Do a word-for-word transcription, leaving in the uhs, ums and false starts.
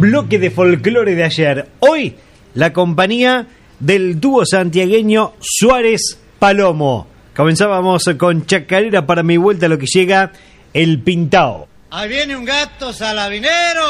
bloque de folclore de ayer. Hoy, la compañía del dúo santiagueño Suárez Palomo. Comenzábamos con Chacarera para mi vuelta, lo que llega el Pintao. Ahí viene un gato salabinero.